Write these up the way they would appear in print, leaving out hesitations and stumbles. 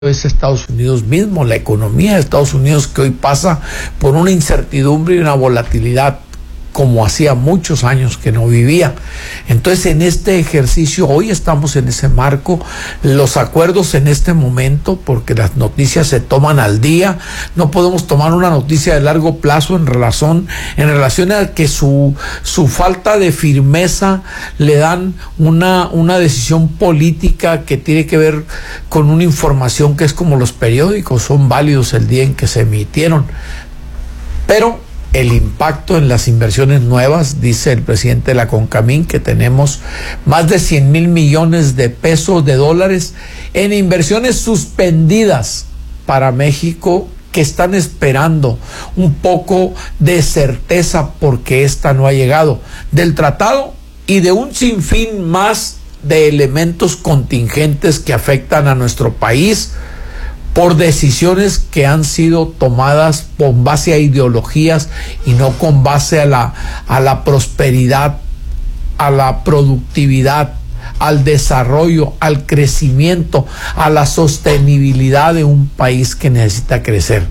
es Estados Unidos mismo, la economía de Estados Unidos, que hoy pasa por una incertidumbre y una volatilidad como hacía muchos años que no vivía. Entonces, en este ejercicio hoy estamos en ese marco, los acuerdos en este momento, porque las noticias se toman al día, no podemos tomar una noticia de largo plazo en relación a que su falta de firmeza le dan una decisión política que tiene que ver con una información que es como los periódicos, son válidos el día en que se emitieron, pero el impacto en las inversiones nuevas, dice el presidente de la CONCAMIN, que tenemos más de 100,000 millones de pesos, de dólares, en inversiones suspendidas para México, que están esperando un poco de certeza porque esta no ha llegado del tratado y de un sinfín más de elementos contingentes que afectan a nuestro país por decisiones que han sido tomadas con base a ideologías y no con base a la prosperidad, a la productividad, al desarrollo, al crecimiento, a la sostenibilidad de un país que necesita crecer.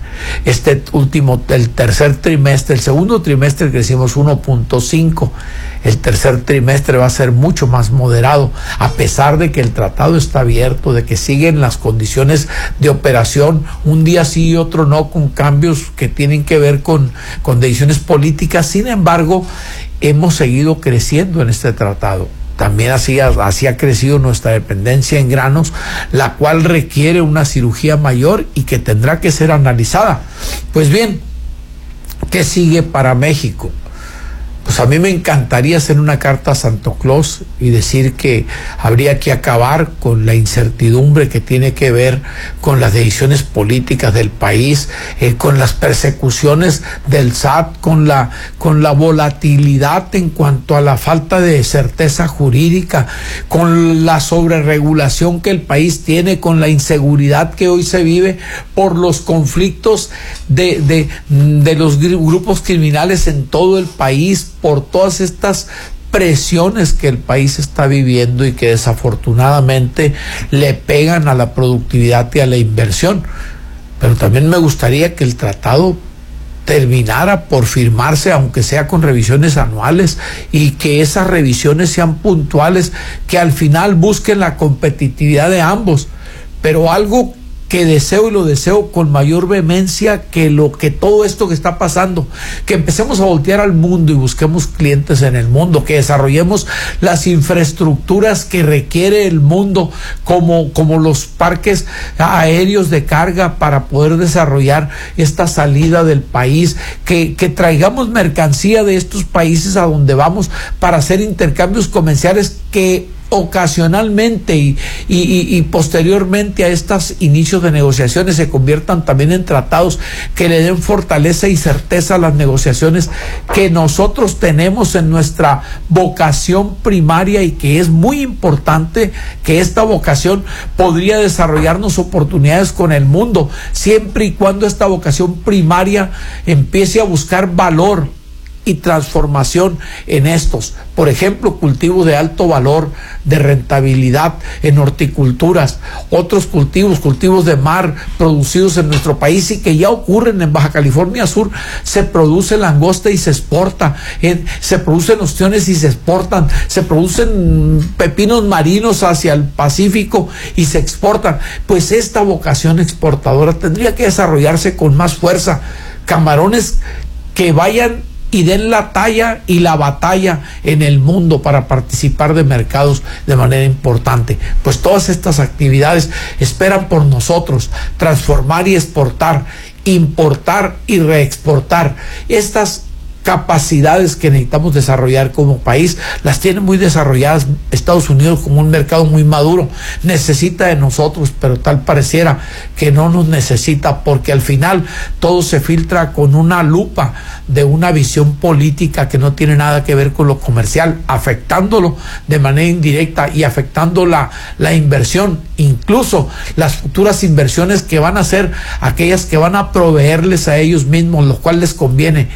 El tercer trimestre, el segundo trimestre crecimos 1.5%. El tercer trimestre va a ser mucho más moderado, a pesar de que el tratado está abierto, de que siguen las condiciones de operación, un día sí y otro no, con cambios que tienen que ver con decisiones políticas. Sin embargo, hemos seguido creciendo en este tratado. También así ha crecido nuestra dependencia en granos, la cual requiere una cirugía mayor y que tendrá que ser analizada. Pues bien, ¿qué sigue para México? Pues a mí me encantaría hacer una carta a Santo Claus y decir que habría que acabar con la incertidumbre que tiene que ver con las decisiones políticas del país, con las persecuciones del SAT, con la volatilidad en cuanto a la falta de certeza jurídica, con la sobreregulación que el país tiene, con la inseguridad que hoy se vive por los conflictos de los grupos criminales en todo el país, por todas estas presiones que el país está viviendo y que desafortunadamente le pegan a la productividad y a la inversión. Pero también me gustaría que el tratado terminara por firmarse, aunque sea con revisiones anuales, y que esas revisiones sean puntuales, que al final busquen la competitividad de ambos. Pero algo que deseo, y lo deseo con mayor vehemencia, que todo esto que está pasando, que empecemos a voltear al mundo y busquemos clientes en el mundo, que desarrollemos las infraestructuras que requiere el mundo, como los parques aéreos de carga, para poder desarrollar esta salida del país, que traigamos mercancía de estos países a donde vamos para hacer intercambios comerciales que ocasionalmente y posteriormente a estos inicios de negociaciones se conviertan también en tratados que le den fortaleza y certeza a las negociaciones que nosotros tenemos en nuestra vocación primaria, y que es muy importante que esta vocación podría desarrollarnos oportunidades con el mundo, siempre y cuando esta vocación primaria empiece a buscar valor y transformación en estos. Por ejemplo, cultivos de alto valor, de rentabilidad en horticulturas, otros cultivos de mar producidos en nuestro país y que ya ocurren en Baja California Sur. Se produce langosta y se exporta, se producen ostiones y se exportan, se producen pepinos marinos hacia el Pacífico y se exportan. Pues esta vocación exportadora tendría que desarrollarse con más fuerza. Camarones que vayan y den la talla y la batalla en el mundo para participar de mercados de manera importante. Pues todas estas actividades esperan por nosotros transformar y exportar, importar y reexportar. Estas capacidades que necesitamos desarrollar como país las tiene muy desarrolladas Estados Unidos como un mercado muy maduro. Necesita de nosotros, pero tal pareciera que no nos necesita, porque al final todo se filtra con una lupa de una visión política que no tiene nada que ver con lo comercial, afectándolo de manera indirecta y afectando la inversión, incluso las futuras inversiones que van a ser aquellas que van a proveerles a ellos mismos, lo cual les conviene.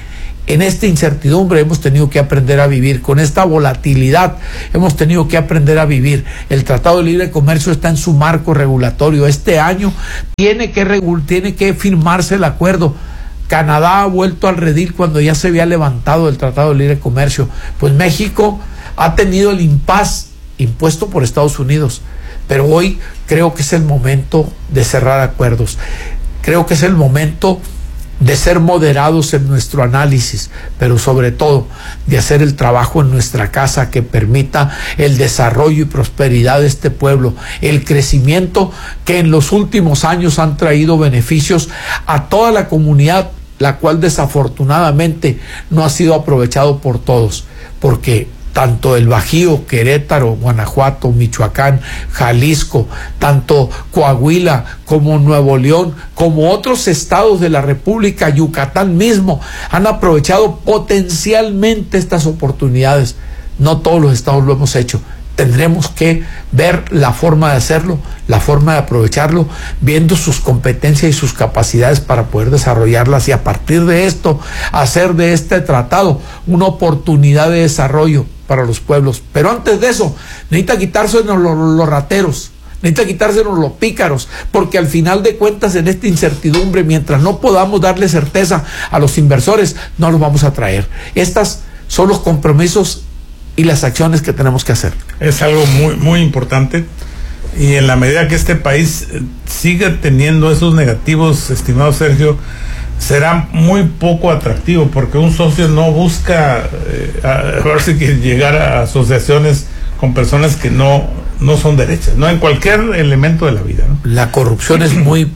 En esta incertidumbre hemos tenido que aprender a vivir, con esta volatilidad hemos tenido que aprender a vivir. El Tratado de Libre Comercio está en su marco regulatorio. Este año tiene que firmarse el acuerdo. Canadá ha vuelto al redil cuando ya se había levantado el Tratado de Libre Comercio. Pues México ha tenido el impas impuesto por Estados Unidos, pero hoy creo que es el momento de cerrar acuerdos. Creo que es el momento de ser moderados en nuestro análisis, pero sobre todo de hacer el trabajo en nuestra casa que permita el desarrollo y prosperidad de este pueblo, el crecimiento que en los últimos años han traído beneficios a toda la comunidad, la cual desafortunadamente no ha sido aprovechado por todos, porque tanto el Bajío, Querétaro, Guanajuato, Michoacán, Jalisco, tanto Coahuila como Nuevo León, como otros estados de la República, Yucatán mismo, han aprovechado potencialmente estas oportunidades. No todos los estados lo hemos hecho. Tendremos que ver la forma de hacerlo, la forma de aprovecharlo, viendo sus competencias y sus capacidades para poder desarrollarlas y a partir de esto hacer de este tratado una oportunidad de desarrollo para los pueblos. Pero antes de eso, necesita quitársenos los rateros, necesita quitársenos los pícaros, porque al final de cuentas en esta incertidumbre, mientras no podamos darle certeza a los inversores, no los vamos a traer. Estas son los compromisos y las acciones que tenemos que hacer. Es algo muy, muy importante, y en la medida que este país siga teniendo esos negativos, estimado Sergio, será muy poco atractivo, porque un socio no busca ahora sí que llegar a asociaciones con personas que no son derechas, no en cualquier elemento de la vida, ¿no? La corrupción es muy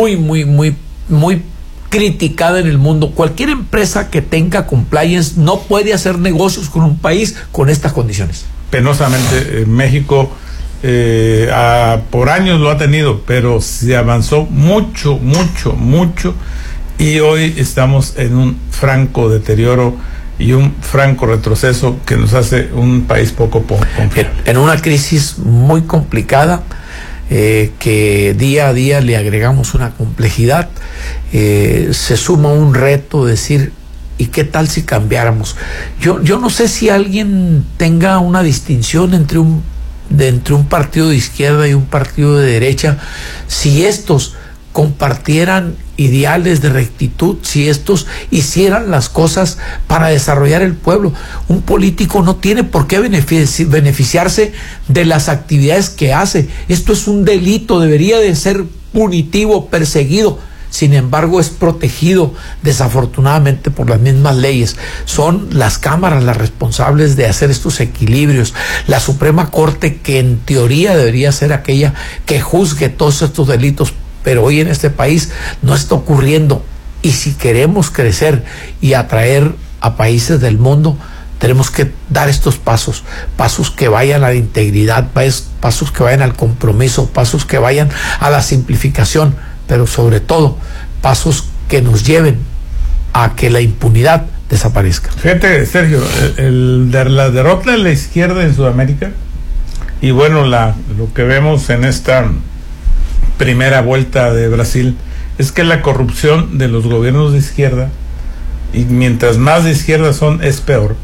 criticada en el mundo. Cualquier empresa que tenga compliance no puede hacer negocios con un país con estas condiciones. Penosamente, México por años lo ha tenido, pero se avanzó mucho, y hoy estamos en un franco deterioro y un franco retroceso que nos hace un país poco confiable. En una crisis muy complicada, que día a día le agregamos una complejidad, se suma un reto, decir, ¿y qué tal si cambiáramos? Yo no sé si alguien tenga una distinción entre un partido de izquierda y un partido de derecha, si estos compartieran ideales de rectitud, si estos hicieran las cosas para desarrollar el pueblo. Un político no tiene por qué beneficiarse de las actividades que hace. Esto es un delito, debería de ser punitivo, perseguido. Sin embargo, es protegido desafortunadamente por las mismas leyes. Son las cámaras las responsables de hacer estos equilibrios. La Suprema Corte, que en teoría debería ser aquella que juzgue todos estos delitos, pero hoy en este país no está ocurriendo. Y si queremos crecer y atraer a países del mundo, tenemos que dar estos pasos que vayan a la integridad, pasos que vayan al compromiso, pasos que vayan a la simplificación, pero sobre todo pasos que nos lleven a que la impunidad desaparezca. Fíjate, Sergio, la derrota de la izquierda en Sudamérica, y bueno, lo que vemos en esta primera vuelta de Brasil, es que la corrupción de los gobiernos de izquierda, y mientras más de izquierda son, es peor,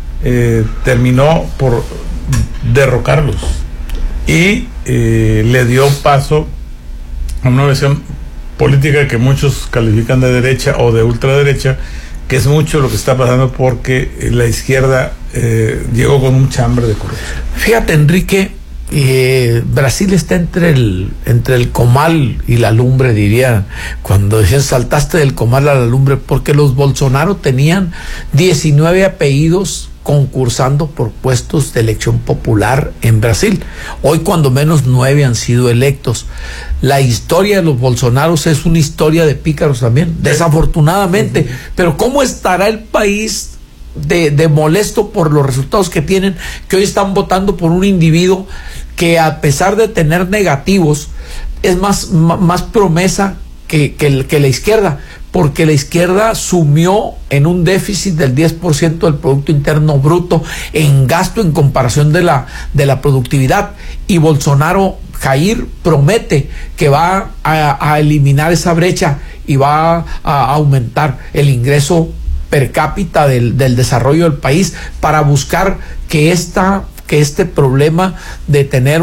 terminó por derrocarlos y le dio paso a una versión política que muchos califican de derecha o de ultraderecha, que es mucho lo que está pasando porque la izquierda llegó con mucha hambre de corrupción. Fíjate, Enrique, Brasil está entre el comal y la lumbre, diría, cuando decían saltaste del comal a la lumbre, porque los Bolsonaro tenían 19 apellidos concursando por puestos de elección popular en Brasil. Hoy cuando menos 9 han sido electos. La historia de los Bolsonaros es una historia de pícaros también, desafortunadamente. Pero ¿cómo estará el país de molesto por los resultados que tienen, que hoy están votando por un individuo que, a pesar de tener negativos, es más promesa que la izquierda? Porque la izquierda sumió en un déficit del 10% del Producto Interno Bruto en gasto en comparación de la productividad, y Bolsonaro, Jair, promete que va a eliminar esa brecha y va a aumentar el ingreso per cápita del desarrollo del país, para buscar que este problema de tener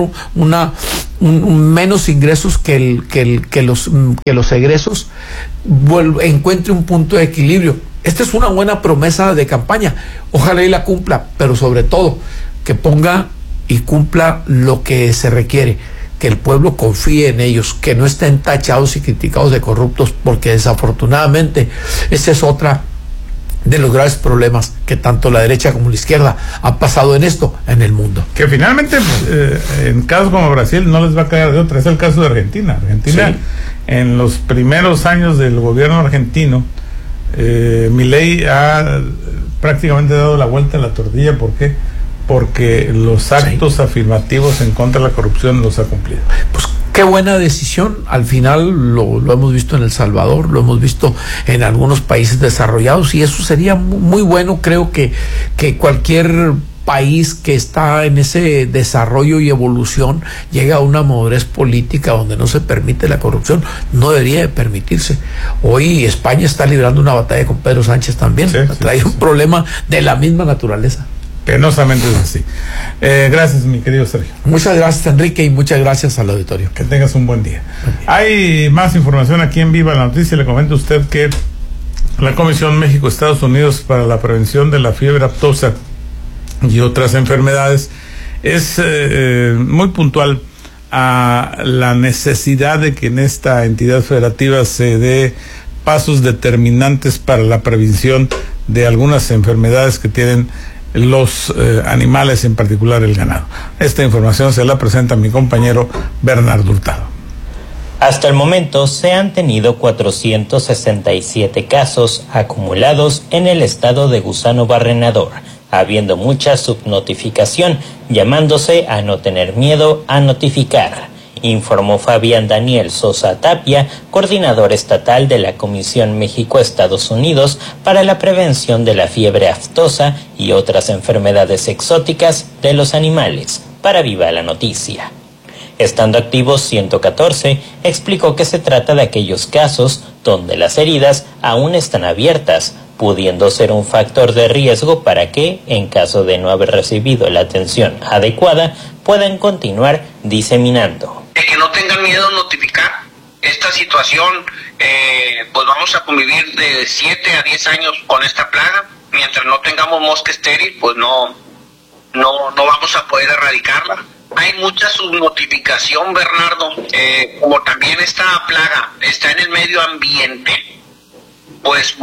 menos ingresos que los egresos encuentre un punto de equilibrio. Esta es una buena promesa de campaña, ojalá y la cumpla, pero sobre todo que ponga y cumpla lo que se requiere, que el pueblo confíe en ellos, que no estén tachados y criticados de corruptos, porque desafortunadamente esa es otra de los graves problemas que tanto la derecha como la izquierda ha pasado en el mundo. Que finalmente, en casos como Brasil, no les va a caer de otra. Es el caso de Argentina. Argentina, sí. En los primeros años del gobierno argentino, Milei ha prácticamente dado la vuelta a la tortilla. ¿Por qué? Porque los actos afirmativos en contra de la corrupción los ha cumplido. Pues qué buena decisión. Al final lo hemos visto en El Salvador, lo hemos visto en algunos países desarrollados, y eso sería muy bueno. Creo que cualquier país que está en ese desarrollo y evolución llega a una madurez política donde no se permite la corrupción. No debería de permitirse. Hoy España está librando una batalla con Pedro Sánchez también. Trae un problema de la misma naturaleza. Penosamente es así. Gracias, mi querido Sergio. Muchas gracias, Enrique, y muchas gracias al auditorio. Que tengas un buen día. Hay más información aquí en Viva la Noticia. Le comento a usted que la Comisión México-Estados Unidos para la Prevención de la Fiebre Aftosa y otras enfermedades es muy puntual a la necesidad de que en esta entidad federativa se dé pasos determinantes para la prevención de algunas enfermedades que tienen los animales, en particular el ganado. Esta información se la presenta mi compañero Bernardo Hurtado. Hasta el momento se han tenido 467 casos acumulados en el estado de gusano barrenador, habiendo mucha subnotificación, llamándose a no tener miedo a notificar, informó Fabián Daniel Sosa Tapia, coordinador estatal de la Comisión México-Estados Unidos para la Prevención de la Fiebre Aftosa y otras enfermedades exóticas de los animales, para Viva la Noticia. Estando activos 114, explicó que se trata de aquellos casos donde las heridas aún están abiertas, pudiendo ser un factor de riesgo para que, en caso de no haber recibido la atención adecuada, puedan continuar diseminando. Que no tengan miedo a notificar esta situación, pues vamos a convivir de 7 a 10 años con esta plaga. Mientras no tengamos mosca estéril, pues no vamos a poder erradicarla. Hay mucha subnotificación, Bernardo, como también esta plaga está en el medio ambiente, pues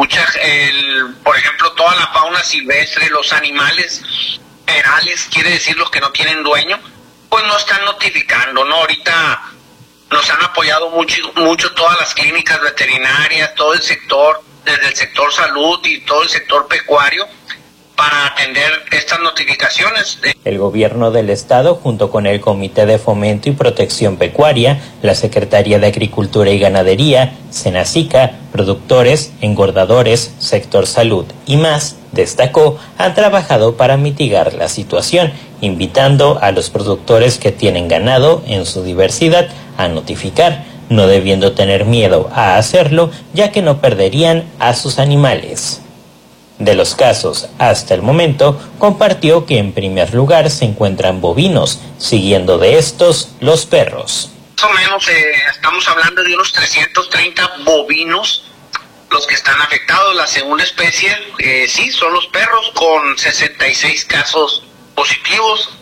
por ejemplo, toda la fauna silvestre, los animales ferales, quiere decir los que no tienen dueño, pues no están notificando, ¿no? Ahorita nos han apoyado mucho todas las clínicas veterinarias, todo el sector, desde el sector salud y todo el sector pecuario, para atender estas notificaciones. El gobierno del estado, junto con el Comité de Fomento y Protección Pecuaria, la Secretaría de Agricultura y Ganadería, Senacica, productores, engordadores, sector salud y más, destacó, han trabajado para mitigar la situación, invitando a los productores que tienen ganado en su diversidad a notificar, no debiendo tener miedo a hacerlo, ya que no perderían a sus animales. De los casos hasta el momento, compartió que en primer lugar se encuentran bovinos, siguiendo de estos los perros. Más o menos estamos hablando de unos 330 bovinos los que están afectados. La segunda especie, sí, son los perros, con 66 casos positivos.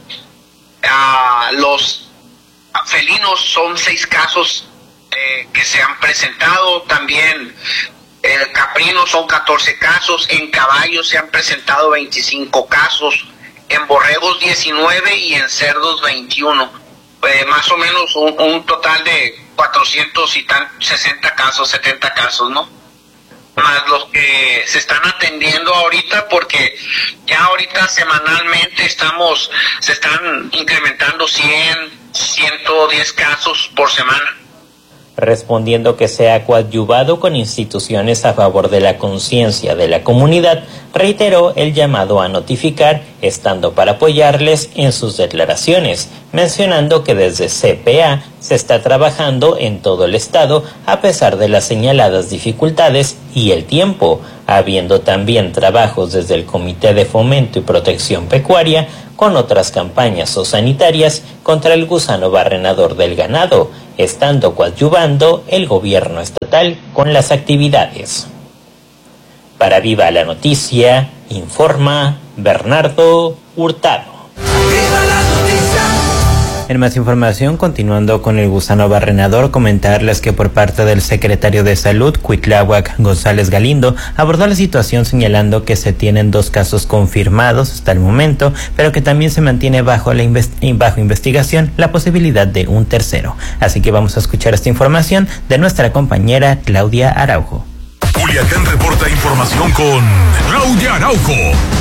Los felinos son 6 casos que se han presentado. También caprinos son 14 casos, en caballos se han presentado 25 casos, en borregos 19 y en cerdos 21. Más o menos un total de 460 casos, 70 casos, ¿no? Más los que se están atendiendo ahorita, porque ya ahorita semanalmente se están incrementando 100, 110 casos por semana. Respondiendo que se ha coadyuvado con instituciones a favor de la conciencia de la comunidad, reiteró el llamado a notificar, estando para apoyarles en sus declaraciones, mencionando que desde CPA se está trabajando en todo el estado a pesar de las señaladas dificultades y el tiempo, habiendo también trabajos desde el Comité de Fomento y Protección Pecuaria con otras campañas zoosanitarias contra el gusano barrenador del ganado, estando coadyuvando el gobierno estatal con las actividades. Para Viva la Noticia, informa Bernardo Hurtado. En más información, continuando con el gusano barrenador, comentarles que por parte del secretario de Salud, Cuitláhuac González Galindo, abordó la situación señalando que se tienen 2 casos confirmados hasta el momento, pero que también se mantiene bajo investigación la posibilidad de un tercero. Así que vamos a escuchar esta información de nuestra compañera Claudia Araujo. Culiacán reporta información con Claudia Araujo.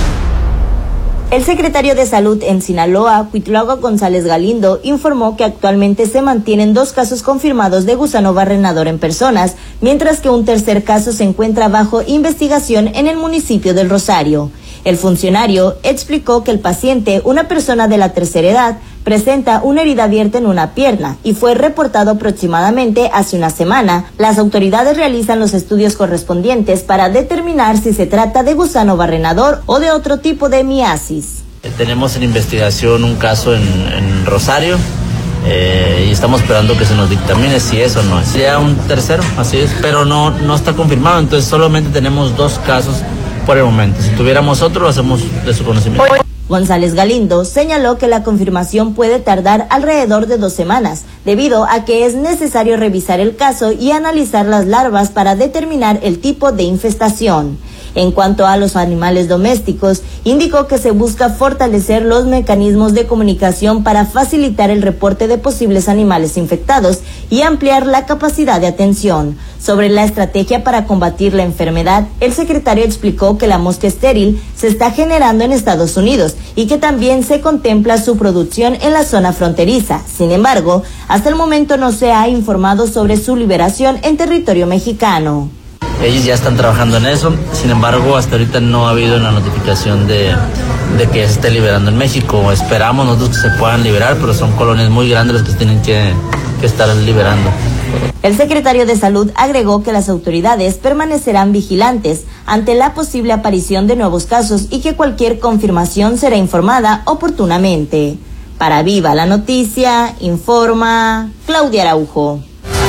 El secretario de Salud en Sinaloa, Cuitláhuac González Galindo, informó que actualmente se mantienen 2 casos confirmados de gusano barrenador en personas, mientras que un tercer caso se encuentra bajo investigación en el municipio del Rosario. El funcionario explicó que el paciente, una persona de la tercera edad, presenta una herida abierta en una pierna y fue reportado aproximadamente hace una semana. Las autoridades realizan los estudios correspondientes para determinar si se trata de gusano barrenador o de otro tipo de miasis. Tenemos en investigación un caso en Rosario y estamos esperando que se nos dictamine si es o no es. Sería un tercero, así es, pero no está confirmado, entonces solamente tenemos 2 casos por el momento. Si tuviéramos otro, lo hacemos de su conocimiento. González Galindo señaló que la confirmación puede tardar alrededor de 2 semanas, debido a que es necesario revisar el caso y analizar las larvas para determinar el tipo de infestación. En cuanto a los animales domésticos, indicó que se busca fortalecer los mecanismos de comunicación para facilitar el reporte de posibles animales infectados y ampliar la capacidad de atención. Sobre la estrategia para combatir la enfermedad, el secretario explicó que la mosca estéril se está generando en Estados Unidos y que también se contempla su producción en la zona fronteriza. Sin embargo, hasta el momento no se ha informado sobre su liberación en territorio mexicano. Ellos ya están trabajando en eso, sin embargo, hasta ahorita no ha habido una notificación de que se esté liberando en México. Esperamos nosotros que se puedan liberar, pero son colonias muy grandes las que se tienen que estar liberando. El secretario de Salud agregó que las autoridades permanecerán vigilantes ante la posible aparición de nuevos casos y que cualquier confirmación será informada oportunamente. Para Viva la Noticia, informa Claudia Araujo.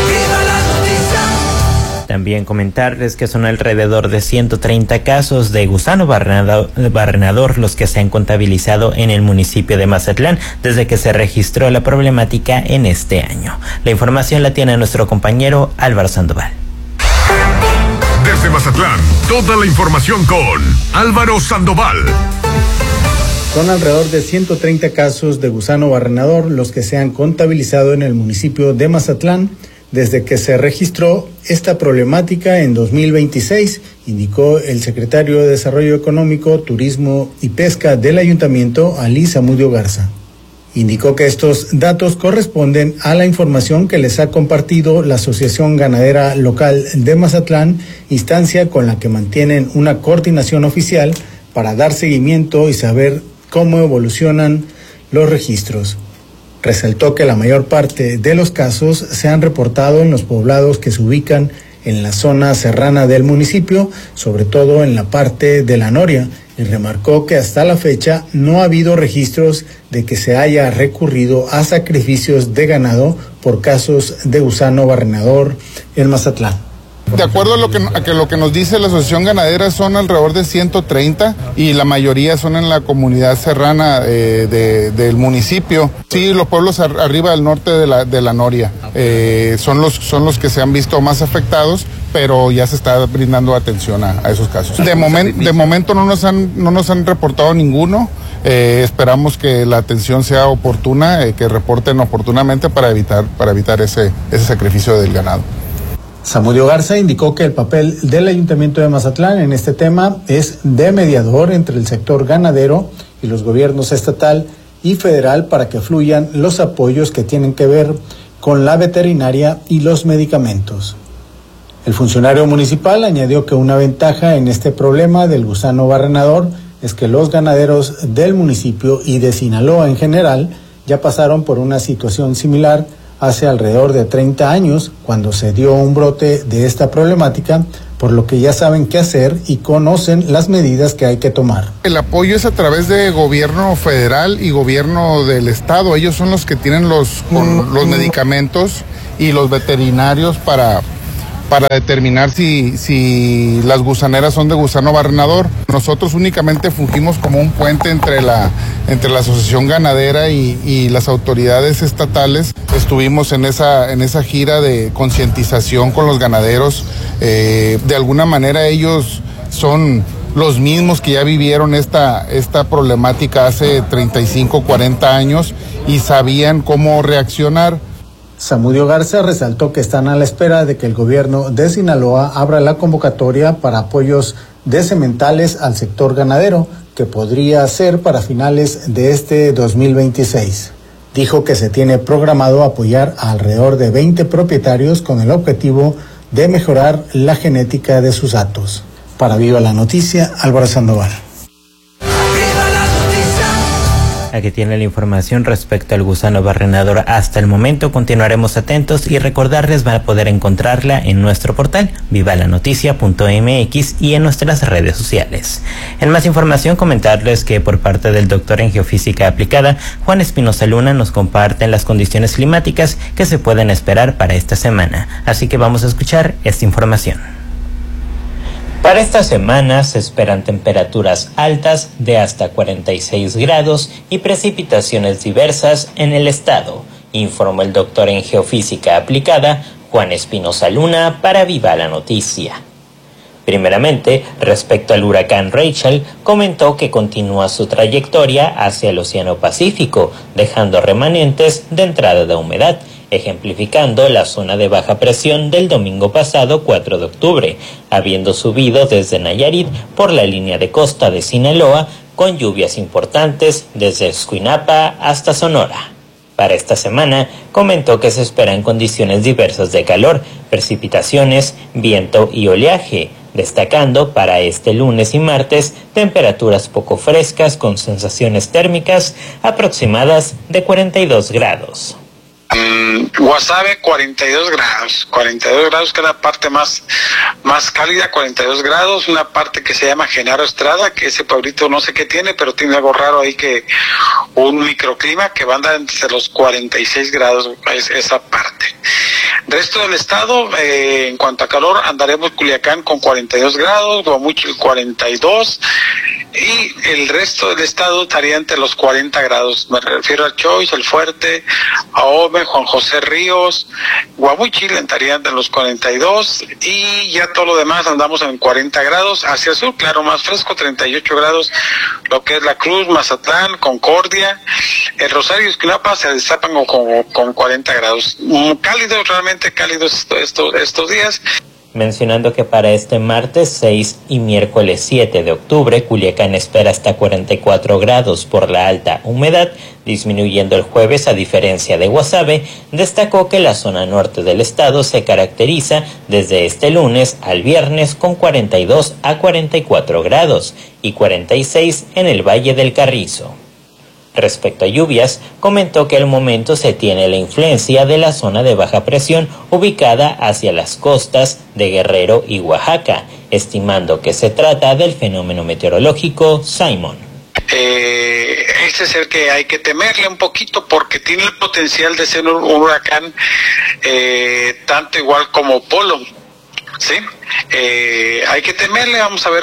También comentarles que son alrededor de 130 casos de gusano barrenador los que se han contabilizado en el municipio de Mazatlán desde que se registró la problemática en este año. La información la tiene nuestro compañero Álvaro Sandoval. Desde Mazatlán, toda la información con Álvaro Sandoval. Son alrededor de 130 casos de gusano barrenador los que se han contabilizado en el municipio de Mazatlán desde que se registró esta problemática en 2026, indicó el secretario de Desarrollo Económico, Turismo y Pesca del Ayuntamiento, Ali Zamudio Garza. Indicó que estos datos corresponden a la información que les ha compartido la Asociación Ganadera Local de Mazatlán, instancia con la que mantienen una coordinación oficial para dar seguimiento y saber cómo evolucionan los registros. Resaltó que la mayor parte de los casos se han reportado en los poblados que se ubican en la zona serrana del municipio, sobre todo en la parte de La Noria, y remarcó que hasta la fecha no ha habido registros de que se haya recurrido a sacrificios de ganado por casos de gusano barrenador en Mazatlán. De acuerdo a lo que nos dice la Asociación Ganadera, son alrededor de 130 y la mayoría son en la comunidad serrana del municipio. Sí, los pueblos arriba del norte de la Noria son los que se han visto más afectados, pero ya se está brindando atención a esos casos. De momento no nos han reportado ninguno. Esperamos que la atención sea oportuna, que reporten oportunamente para evitar ese sacrificio del ganado. Zamudio Garza indicó que el papel del Ayuntamiento de Mazatlán en este tema es de mediador entre el sector ganadero y los gobiernos estatal y federal para que fluyan los apoyos que tienen que ver con la veterinaria y los medicamentos. El funcionario municipal añadió que una ventaja en este problema del gusano barrenador es que los ganaderos del municipio y de Sinaloa en general ya pasaron por una situación similar hace alrededor de 30 años, cuando se dio un brote de esta problemática, por lo que ya saben qué hacer y conocen las medidas que hay que tomar. El apoyo es a través de gobierno federal y gobierno del estado. Ellos son los que tienen los medicamentos y los veterinarios para determinar si las gusaneras son de gusano barrenador. Nosotros únicamente fungimos como un puente entre la asociación ganadera y las autoridades estatales. Estuvimos en esa gira de concientización con los ganaderos. De alguna manera ellos son los mismos que ya vivieron esta problemática hace 35, 40 años y sabían cómo reaccionar. Zamudio Garza resaltó que están a la espera de que el gobierno de Sinaloa abra la convocatoria para apoyos de sementales al sector ganadero, que podría ser para finales de este 2026. Dijo que se tiene programado apoyar a alrededor de 20 propietarios con el objetivo de mejorar la genética de sus hatos. Para Viva la Noticia, Álvaro Sandoval. Aquí tiene la información respecto al gusano barrenador hasta el momento. Continuaremos atentos y recordarles van a poder encontrarla en nuestro portal vivalanoticia.mx y en nuestras redes sociales. En más información, comentarles que por parte del doctor en geofísica aplicada, Juan Espinosa Luna, nos comparten las condiciones climáticas que se pueden esperar para esta semana. Así que vamos a escuchar esta información. Para esta semana se esperan temperaturas altas de hasta 46 grados y precipitaciones diversas en el estado, informó el doctor en geofísica aplicada Juan Espinosa Luna para Viva la Noticia. Primeramente, respecto al huracán Rachel, comentó que continúa su trayectoria hacia el Océano Pacífico, dejando remanentes de entrada de humedad, ejemplificando la zona de baja presión del domingo pasado 4 de octubre, habiendo subido desde Nayarit por la línea de costa de Sinaloa, con lluvias importantes desde Escuinapa hasta Sonora. Para esta semana, comentó que se esperan condiciones diversas de calor, precipitaciones, viento y oleaje, destacando para este lunes y martes temperaturas poco frescas con sensaciones térmicas aproximadas de 42 grados. Guasave 42 grados, que es la parte más cálida, 42 grados, una parte que se llama Genaro Estrada, que ese pueblito no sé qué tiene, pero tiene algo raro ahí, que un microclima que va a andar entre los 46 grados, esa parte. Resto del estado, en cuanto a calor, andaremos Culiacán con 42 grados, Guamuchil 42, y el resto del estado estaría entre los 40 grados. Me refiero a Choix, El Fuerte, Ahome, Juan José Ríos, Guamuchil estaría entre los 42, y ya todo lo demás andamos en 40 grados. Hacia el sur, claro, más fresco, 38 grados, lo que es La Cruz, Mazatlán, Concordia, el Rosario y Escuinapa se destapan con 40 grados. Cálidos, realmente cálidos estos días. Mencionando que para este martes 6 y miércoles 7 de octubre, Culiacán espera hasta 44 grados por la alta humedad, disminuyendo el jueves a diferencia de Guasave. Destacó que la zona norte del estado se caracteriza desde este lunes al viernes con 42 a 44 grados y 46 en el Valle del Carrizo. Respecto a lluvias, comentó que al momento se tiene la influencia de la zona de baja presión ubicada hacia las costas de Guerrero y Oaxaca, estimando que se trata del fenómeno meteorológico Simon. Este es el que hay que temerle un poquito porque tiene el potencial de ser un huracán tanto igual como Polo. Sí, hay que temerle. Vamos a ver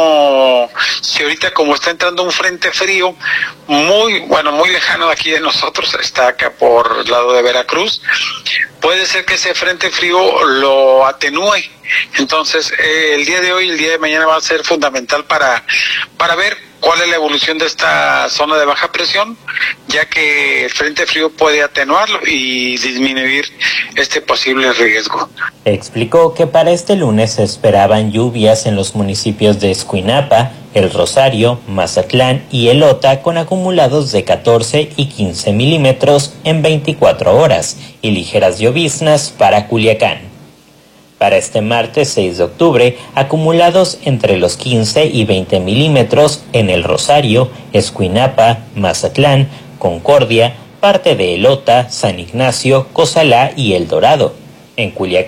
si ahorita como está entrando un frente frío muy lejano de aquí de nosotros, está acá por el lado de Veracruz, puede ser que ese frente frío lo atenúe. Entonces el día de hoy y el día de mañana va a ser fundamental para ver cuál es la evolución de esta zona de baja presión, ya que el frente frío puede atenuarlo y disminuir este posible riesgo. Explicó que para este lunes se esperaban lluvias en los municipios de Escuinapa, El Rosario, Mazatlán y Elota, con acumulados de 14 y 15 milímetros en 24 horas y ligeras lloviznas para Culiacán. Para este martes 6 de octubre, acumulados entre los 15 y 20 milímetros en El Rosario, Escuinapa, Mazatlán, Concordia, parte de Elota, San Ignacio, Cozalá y El Dorado. En Culiacán,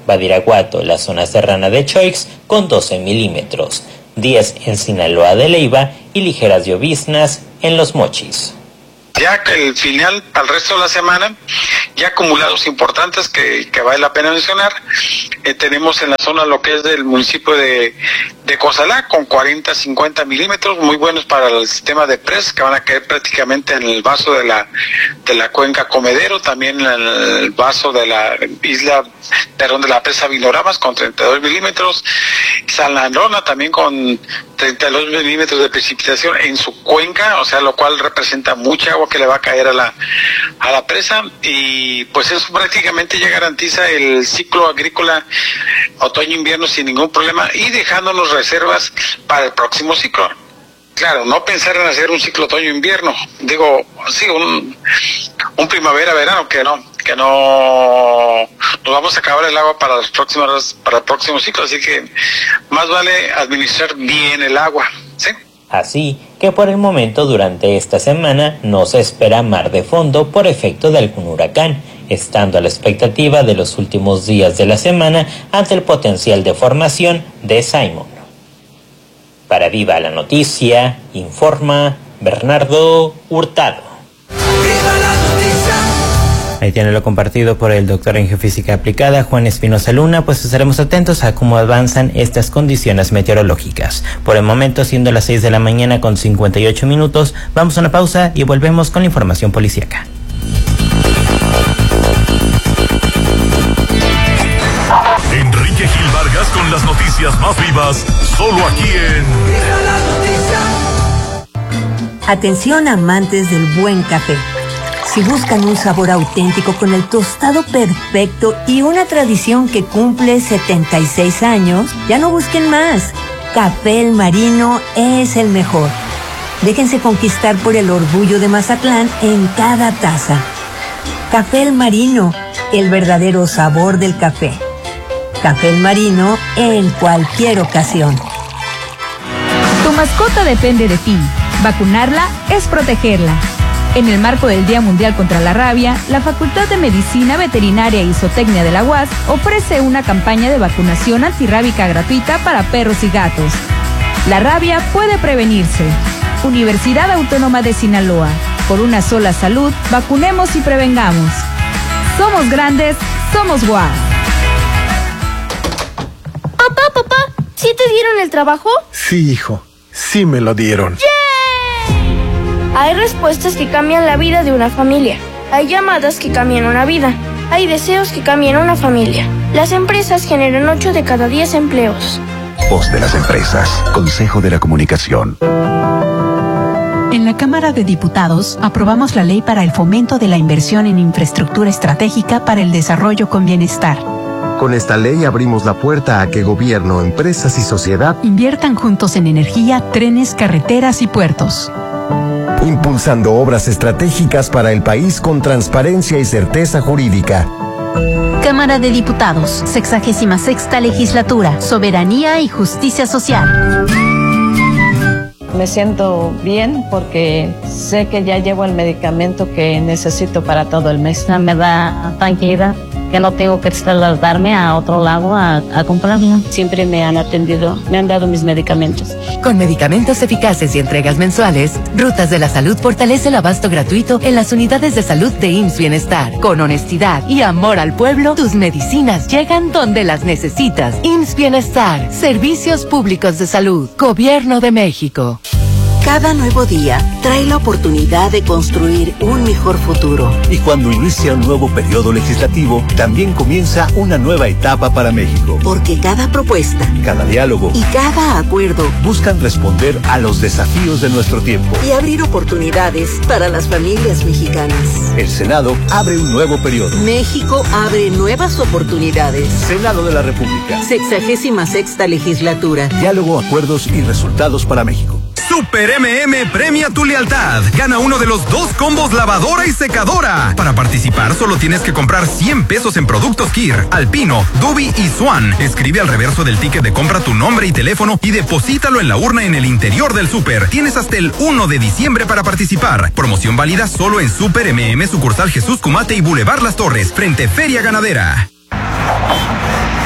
Badiraguato, la zona serrana de Choix, con 12 milímetros, 10 en Sinaloa de Leiva y ligeras lloviznas en Los Mochis. Ya que el final, al resto de la semana, ya acumulados importantes que vale la pena mencionar, tenemos en la zona lo que es del municipio de Cozalá, con 40-50 milímetros, muy buenos para el sistema de presas, que van a caer prácticamente en el vaso de la cuenca Comedero, también en el vaso de la de la presa Vinoramas, con 32 milímetros, San Landrona también con 32 milímetros de precipitación en su cuenca, o sea, lo cual representa mucha agua que le va a caer a la presa, y pues eso prácticamente ya garantiza el ciclo agrícola otoño-invierno sin ningún problema, y dejándonos reservas para el próximo ciclo. Claro, no pensar en hacer un ciclo otoño-invierno, digo, sí, un primavera-verano, que no nos vamos a acabar el agua para el próximo ciclo, así que más vale administrar bien el agua, ¿sí? Así que por el momento durante esta semana no se espera mar de fondo por efecto de algún huracán, estando a la expectativa de los últimos días de la semana ante el potencial de formación de Simon. Para Viva la Noticia, informa Bernardo Hurtado. Ahí tiene lo compartido por el doctor en geofísica aplicada Juan Espinosa Luna, pues estaremos atentos a cómo avanzan estas condiciones meteorológicas. Por el momento, siendo las 6 de la mañana con 58 minutos, vamos a una pausa y volvemos con la información policíaca. Enrique Gil Vargas con las noticias más vivas, solo aquí en Viva la Noticia. Atención amantes del buen café. Si buscan un sabor auténtico con el tostado perfecto y una tradición que cumple 76 años, ya no busquen más. Café El Marino es el mejor. Déjense conquistar por el orgullo de Mazatlán en cada taza. Café El Marino, el verdadero sabor del café. Café El Marino en cualquier ocasión. Tu mascota depende de ti. Vacunarla es protegerla. En el marco del Día Mundial contra la Rabia, la Facultad de Medicina Veterinaria y Zootecnia de la UAS ofrece una campaña de vacunación antirrábica gratuita para perros y gatos. La rabia puede prevenirse. Universidad Autónoma de Sinaloa. Por una sola salud, vacunemos y prevengamos. Somos grandes, somos UAS. Papá, ¿sí te dieron el trabajo? Sí, hijo, sí me lo dieron. ¡Yeah! Hay respuestas que cambian la vida de una familia. Hay llamadas que cambian una vida. Hay deseos que cambian una familia. Las empresas generan 8 de cada 10 empleos. Voz de las empresas. Consejo de la Comunicación. En la Cámara de Diputados aprobamos la ley para el fomento de la inversión en infraestructura estratégica para el desarrollo con bienestar. Con esta ley abrimos la puerta a que gobierno, empresas y sociedad inviertan juntos en energía, trenes, carreteras y puertos. Impulsando obras estratégicas para el país con transparencia y certeza jurídica. Cámara de Diputados, 66ª Legislatura, Soberanía y Justicia Social. Me siento bien porque sé que ya llevo el medicamento que necesito para todo el mes. Me da tranquilidad que no tengo que trasladarme a otro lado a comprarlo. Siempre me han atendido, me han dado mis medicamentos. Con medicamentos eficaces y entregas mensuales, Rutas de la Salud fortalece el abasto gratuito en las unidades de salud de IMSS Bienestar. Con honestidad y amor al pueblo, tus medicinas llegan donde las necesitas. IMSS Bienestar, Servicios Públicos de Salud, Gobierno de México. Cada nuevo día trae la oportunidad de construir un mejor futuro. Y cuando inicia un nuevo periodo legislativo, también comienza una nueva etapa para México. Porque cada propuesta, cada diálogo y cada acuerdo buscan responder a los desafíos de nuestro tiempo y abrir oportunidades para las familias mexicanas. El Senado abre un nuevo periodo. México abre nuevas oportunidades. Senado de la República. 66ª Legislatura. Diálogo, acuerdos y resultados para México. Super MM premia tu lealtad. Gana uno de los 2 combos lavadora y secadora. Para participar solo tienes que comprar 100 pesos en productos Kir, Alpino, Dubi y Swan. Escribe al reverso del ticket de compra tu nombre y teléfono y deposítalo en la urna en el interior del súper. Tienes hasta el 1 de diciembre para participar. Promoción válida solo en Super MM sucursal Jesús Cumate y Boulevard Las Torres, frente Feria Ganadera.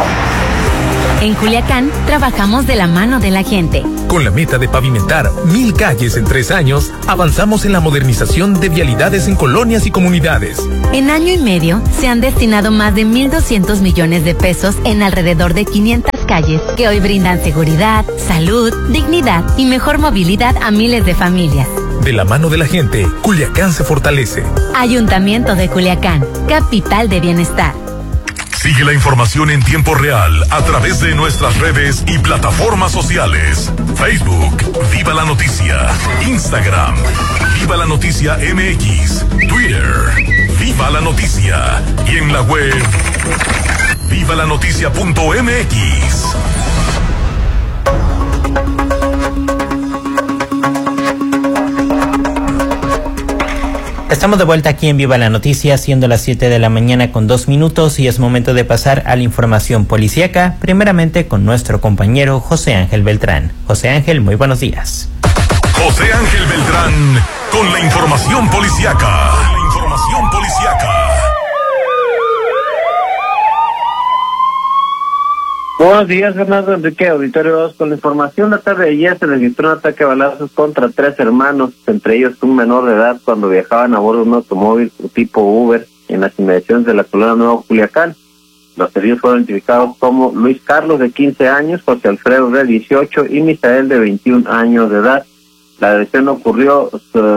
En Culiacán, trabajamos de la mano de la gente. Con la meta de pavimentar 1,000 calles en 3 años, avanzamos en la modernización de vialidades en colonias y comunidades. En año y medio, se han destinado más de 1,200 millones de pesos en alrededor de 500 calles que hoy brindan seguridad, salud, dignidad y mejor movilidad a miles de familias. De la mano de la gente, Culiacán se fortalece. Ayuntamiento de Culiacán, capital de bienestar. Sigue la información en tiempo real a través de nuestras redes y plataformas sociales. Facebook, Viva la Noticia. Instagram, Viva la Noticia MX. Twitter, Viva la Noticia. Y en la web, vivalanoticia.mx. Estamos de vuelta aquí en Viva la Noticia, siendo las 7 de la mañana con 2 minutos y es momento de pasar a la información policíaca, primeramente con nuestro compañero José Ángel Beltrán. José Ángel, muy buenos días. José Ángel Beltrán con la información policíaca. Buenos días, Fernando Enrique, Auditorio 2. Con la información, la tarde de ayer se registró un ataque a balazos contra 3 hermanos, entre ellos un menor de edad, cuando viajaban a bordo de un automóvil tipo Uber en las inmediaciones de la colonia Nuevo Culiacán. Los heridos fueron identificados como Luis Carlos, de 15 años, José Alfredo, de 18, y Misael, de 21 años de edad. La agresión ocurrió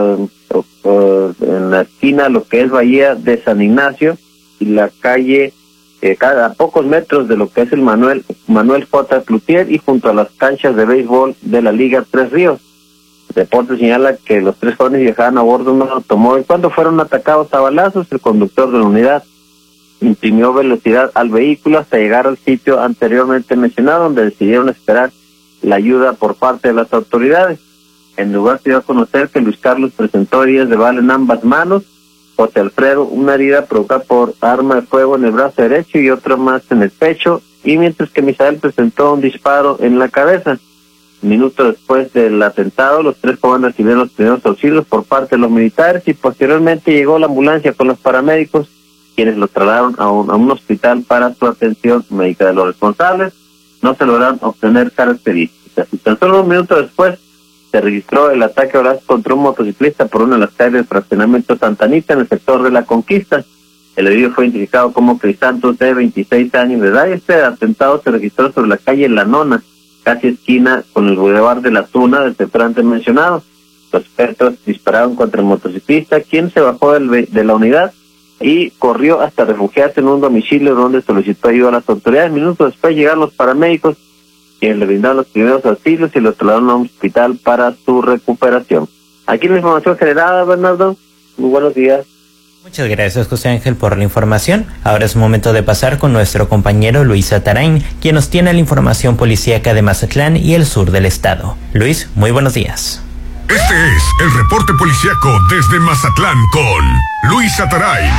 en la esquina, lo que es Bahía de San Ignacio, y la calle a pocos metros de lo que es el Manuel J. Cloutier y junto a las canchas de béisbol de la Liga Tres Ríos. El reporte señala que los 3 jóvenes viajaban a bordo de un automóvil cuando fueron atacados a balazos. El conductor de la unidad imprimió velocidad al vehículo hasta llegar al sitio anteriormente mencionado, donde decidieron esperar la ayuda por parte de las autoridades. En lugar se dio a conocer que Luis Carlos presentó heridas de bala en ambas manos, José Alfredo una herida provocada por arma de fuego en el brazo derecho y otra más en el pecho, y mientras que Misael presentó un disparo en la cabeza. Minutos después del atentado, los 3 jóvenes recibieron los primeros auxilios por parte de los militares y posteriormente llegó la ambulancia con los paramédicos, quienes los trasladaron a un hospital para su atención médica. De los responsables no se lograron obtener características. Y tan solo 1 minuto después se registró el ataque a balazos contra un motociclista por una de las calles del fraccionamiento Santa Anita en el sector de La Conquista. El herido fue identificado como Crisantos, de 26 años de edad, y este atentado se registró sobre la calle La Nona, casi esquina con el Boulevard de la Tuna del sector antes mencionado. Los expertos dispararon contra el motociclista, quien se bajó de la unidad y corrió hasta refugiarse en un domicilio donde solicitó ayuda a las autoridades. Minutos después llegaron los paramédicos, quienes le brindaron los primeros auxilios y lo trasladaron a un hospital para su recuperación. Aquí la información generada, Bernardo. Muy buenos días. Muchas gracias, José Ángel, por la información. Ahora es momento de pasar con nuestro compañero Luis Atarain, quien nos tiene la información policíaca de Mazatlán y el sur del estado. Luis, muy buenos días. Este es el reporte policíaco desde Mazatlán con Luis Atarain.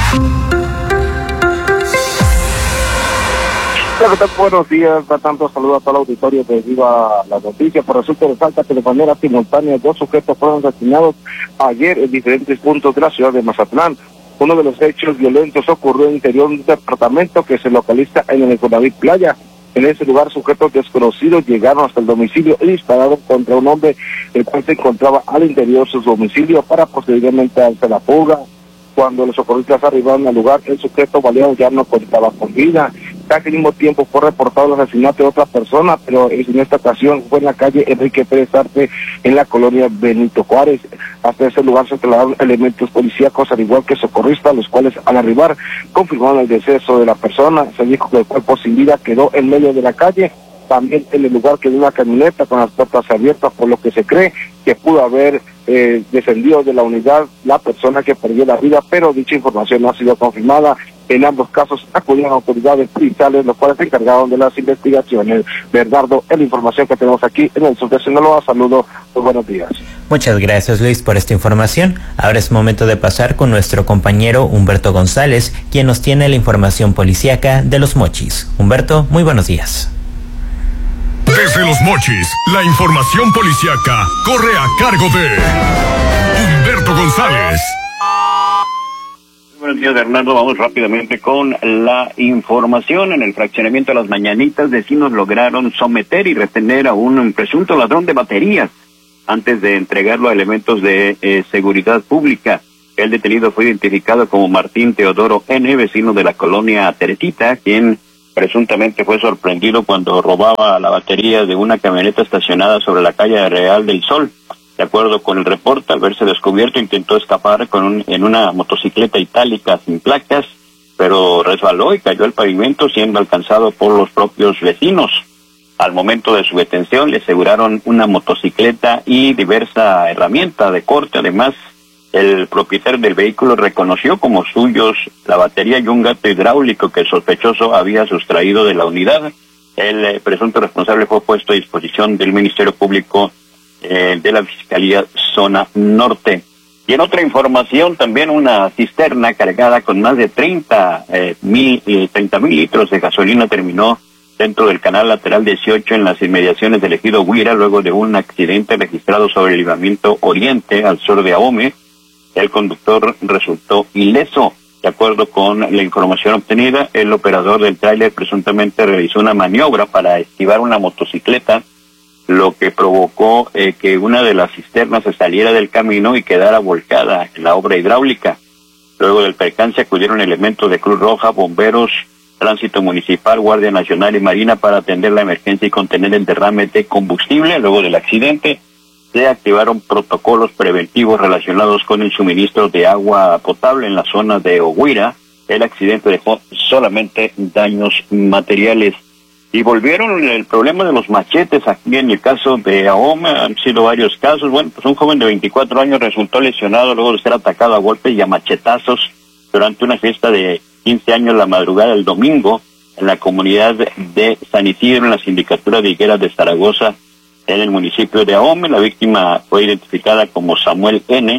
Buenos días, da tanto saludo a todo el auditorio de Viva la Noticia. Por resulta resalta que de manera simultánea 2 sujetos fueron asesinados ayer en diferentes puntos de la ciudad de Mazatlán. Uno de los hechos violentos ocurrió en el interior de un departamento que se localiza en el Infonavit Playa. En ese lugar, sujetos desconocidos llegaron hasta el domicilio y dispararon contra un hombre, el cual se encontraba al interior de su domicilio, para posteriormente darse la fuga. Cuando los socorristas arribaron al lugar, el sujeto baleado ya no contaba con vida. Casi al mismo tiempo fue reportado el asesinato de otra persona, pero en esta ocasión fue en la calle Enrique Pérez Arte, en la colonia Benito Juárez. Hasta ese lugar se trasladaron elementos policíacos, al igual que socorristas, los cuales al arribar confirmaron el deceso de la persona. Se dijo que el cuerpo sin vida quedó en medio de la calle. También en el lugar quedó una camioneta con las puertas abiertas, por lo que se cree que pudo haber descendido de la unidad la persona que perdió la vida, pero dicha información no ha sido confirmada. En ambos casos acudieron autoridades policiales, los cuales se encargaron de las investigaciones. Bernardo, es la información que tenemos aquí en el sur de Sinaloa. Saludos, muy buenos días. Muchas gracias, Luis, por esta información. Ahora es momento de pasar con nuestro compañero Humberto González, quien nos tiene la información policíaca de Los Mochis. Humberto, muy buenos días. Desde Los Mochis, la información policíaca corre a cargo de Humberto González. Buenos días, Bernardo. Vamos rápidamente con la información. En el fraccionamiento de Las Mañanitas, vecinos lograron someter y retener a un presunto ladrón de baterías antes de entregarlo a elementos de seguridad pública. El detenido fue identificado como Martín Teodoro N., vecino de la colonia Teresita, quien presuntamente fue sorprendido cuando robaba la batería de una camioneta estacionada sobre la calle Real del Sol. De acuerdo con el reporte, al verse descubierto, intentó escapar en una motocicleta itálica sin placas, pero resbaló y cayó al pavimento, siendo alcanzado por los propios vecinos. Al momento de su detención, le aseguraron una motocicleta y diversa herramienta de corte. Además, el propietario del vehículo reconoció como suyos la batería y un gato hidráulico que el sospechoso había sustraído de la unidad. El presunto responsable fue puesto a disposición del Ministerio Público de la Fiscalía Zona Norte. Y en otra información, también una cisterna cargada con más de 30,000 litros de gasolina terminó dentro del canal lateral 18 en las inmediaciones del ejido Huira, luego de un accidente registrado sobre el libramiento Oriente al sur de Ahome. El conductor resultó ileso. De acuerdo con la información obtenida, el operador del tráiler presuntamente realizó una maniobra para esquivar una motocicleta, lo que provocó que una de las cisternas se saliera del camino y quedara volcada en la obra hidráulica. Luego del percance acudieron elementos de Cruz Roja, bomberos, Tránsito Municipal, Guardia Nacional y Marina para atender la emergencia y contener el derrame de combustible. Luego del accidente se activaron protocolos preventivos relacionados con el suministro de agua potable en la zona de Oguira. El accidente dejó solamente daños materiales. Y volvieron el problema de los machetes aquí en el caso de Ahome. Han sido varios casos. Bueno, pues un joven de 24 años resultó lesionado luego de ser atacado a golpes y a machetazos durante una fiesta de 15 años la madrugada del domingo en la comunidad de San Isidro, en la sindicatura de Higueras de Zaragoza, en el municipio de Ahome. La víctima fue identificada como Samuel N.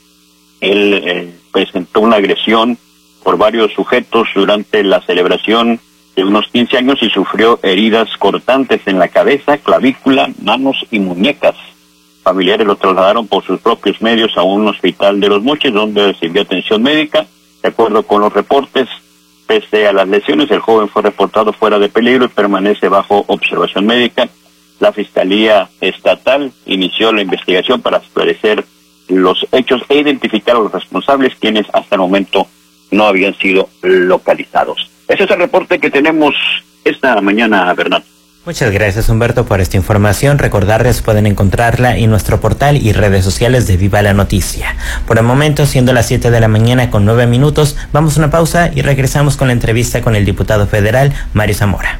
Él presentó una agresión por varios sujetos durante la celebración de unos 15 años y sufrió heridas cortantes en la cabeza, clavícula, manos y muñecas. Familiares lo trasladaron por sus propios medios a un hospital de Los Mochis, donde recibió atención médica. De acuerdo con los reportes, pese a las lesiones, el joven fue reportado fuera de peligro y permanece bajo observación médica. La Fiscalía Estatal inició la investigación para esclarecer los hechos e identificar a los responsables, quienes hasta el momento no habían sido localizados. Ese es el reporte que tenemos esta mañana, Bernardo. Muchas gracias, Humberto, por esta información. Recordarles, pueden encontrarla en nuestro portal y redes sociales de Viva la Noticia. Por el momento, siendo las 7 de la mañana con 9 minutos, vamos a una pausa y regresamos con la entrevista con el diputado federal, Mario Zamora.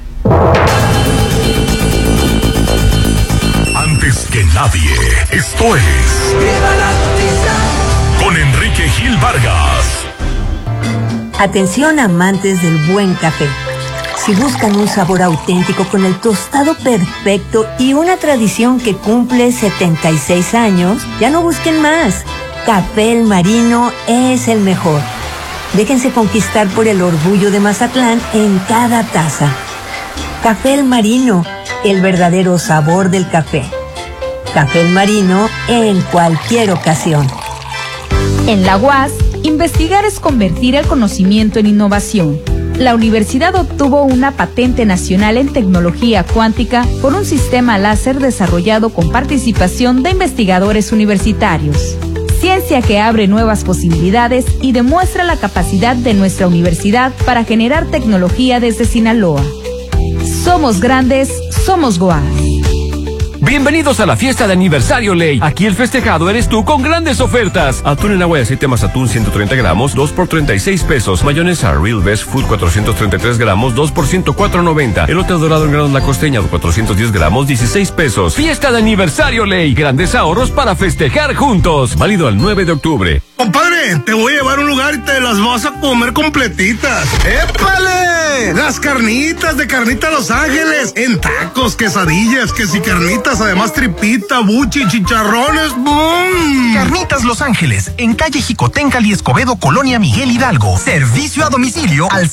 Antes que nadie, esto es Viva la Noticia con Enrique Gil Vargas. Atención, amantes del buen café. Si buscan un sabor auténtico con el tostado perfecto y una tradición que cumple 76 años, ya no busquen más. Café El Marino es el mejor. Déjense conquistar por el orgullo de Mazatlán en cada taza. Café El Marino, el verdadero sabor del café. Café El Marino en cualquier ocasión. En la UAS, investigar es convertir el conocimiento en innovación. La universidad obtuvo una patente nacional en tecnología cuántica por un sistema láser desarrollado con participación de investigadores universitarios. Ciencia que abre nuevas posibilidades y demuestra la capacidad de nuestra universidad para generar tecnología desde Sinaloa. Somos grandes, somos UAS. Bienvenidos a la fiesta de aniversario Ley. Aquí el festejado eres tú con grandes ofertas. Atún en agua de aceite más atún 130 gramos, 2 por 36 pesos. Mayonesa Real Best Food 433 gramos, 2 por 104.90. Elote dorado en granos La Costeña 410 gramos, 16 pesos. Fiesta de aniversario Ley. Grandes ahorros para festejar juntos. Válido al 9 de octubre. Compadre, te voy a llevar a un lugar y te las vas a comer completitas. ¡Épale! Las carnitas de Carnita Los Ángeles. En tacos, quesadillas, que si carnitas, además tripita, buchi, chicharrones. ¡Bum! Carnitas Los Ángeles, en calle Jicotencal y Escobedo, Colonia Miguel Hidalgo. Servicio a domicilio al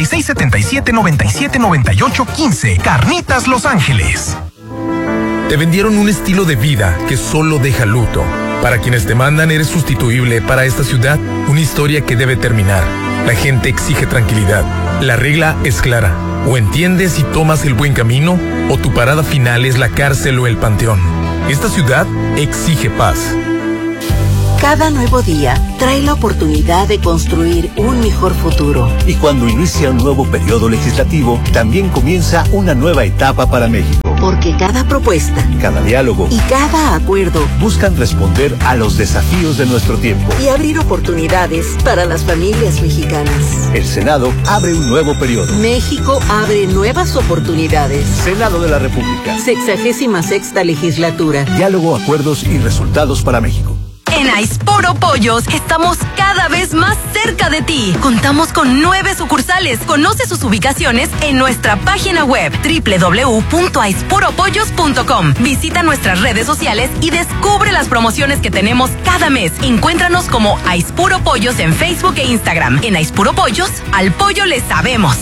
6677-979815. Carnitas Los Ángeles. Te vendieron un estilo de vida que solo deja luto. Para quienes te mandan, eres sustituible. Para esta ciudad, una historia que debe terminar. La gente exige tranquilidad. La regla es clara. O entiendes y tomas el buen camino, o tu parada final es la cárcel o el panteón. Esta ciudad exige paz. Cada nuevo día trae la oportunidad de construir un mejor futuro. Y cuando inicia un nuevo periodo legislativo, también comienza una nueva etapa para México. Porque cada propuesta, cada diálogo y cada acuerdo buscan responder a los desafíos de nuestro tiempo y abrir oportunidades para las familias mexicanas. El Senado abre un nuevo periodo. México abre nuevas oportunidades. Senado de la República. 66ª legislatura. Diálogo, acuerdos y resultados para México. En Aispuro Pollos estamos cada vez más cerca de ti. Contamos con 9 sucursales. Conoce sus ubicaciones en nuestra página web www.aispuropollos.com. Visita nuestras redes sociales y descubre las promociones que tenemos cada mes. Encuéntranos como Aispuro Pollos en Facebook e Instagram. En Aispuro Pollos, al pollo le sabemos.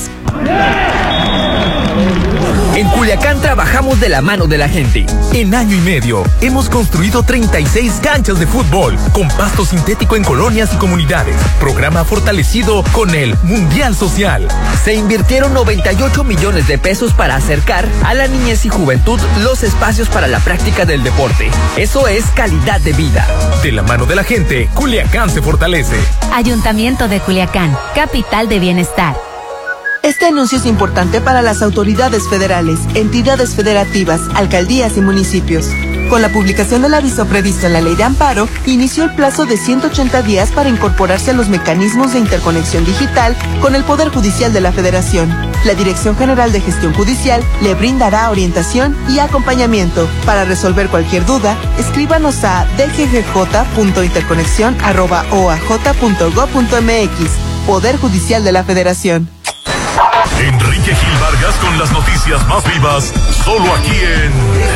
En Culiacán trabajamos de la mano de la gente. En año y medio hemos construido 36 canchas de fútbol con pasto sintético en colonias y comunidades. Programa fortalecido con el Mundial Social. Se invirtieron 98 millones de pesos para acercar a la niñez y juventud los espacios para la práctica del deporte. Eso es calidad de vida. De la mano de la gente, Culiacán se fortalece. Ayuntamiento de Culiacán, capital de bienestar. Este anuncio es importante para las autoridades federales, entidades federativas, alcaldías y municipios. Con la publicación del aviso previsto en la Ley de Amparo, inició el plazo de 180 días para incorporarse a los mecanismos de interconexión digital con el Poder Judicial de la Federación. La Dirección General de Gestión Judicial le brindará orientación y acompañamiento. Para resolver cualquier duda, escríbanos a dggj.interconexión@oaj.gov.mx. Poder Judicial de la Federación. Enrique Gil Vargas con las noticias más vivas, solo aquí en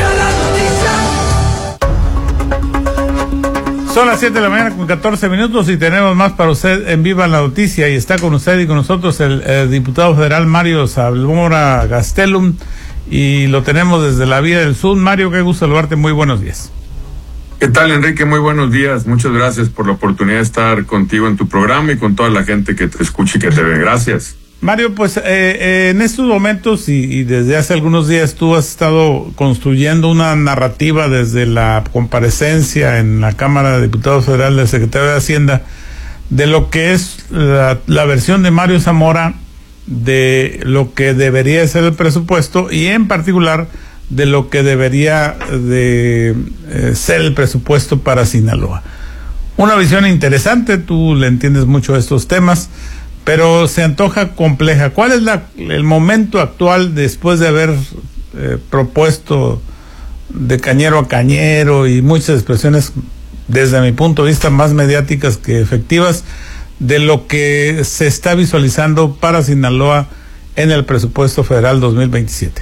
Son las 7 de la mañana con 14 minutos y tenemos más para usted en Viva la Noticia, y está con usted y con nosotros el diputado federal Mario Zamora Gastelum, y lo tenemos desde la Vía del Sur. Mario, qué gusto saludarte, muy buenos días. ¿Qué tal, Enrique? Muy buenos días, muchas gracias por la oportunidad de estar contigo en tu programa y con toda la gente que te escucha y que te ve. Gracias. Mario, pues en estos momentos y desde hace algunos días tú has estado construyendo una narrativa desde la comparecencia en la Cámara de Diputados Federal del Secretario de Hacienda de lo que es la versión de Mario Zamora de lo que debería ser el presupuesto, y en particular de lo que debería de ser el presupuesto para Sinaloa. Una visión interesante, tú le entiendes mucho a estos temas, pero se antoja compleja. ¿Cuál es el momento actual después de haber propuesto de cañero a cañero y muchas expresiones, desde mi punto de vista, más mediáticas que efectivas, de lo que se está visualizando para Sinaloa en el presupuesto federal 2027?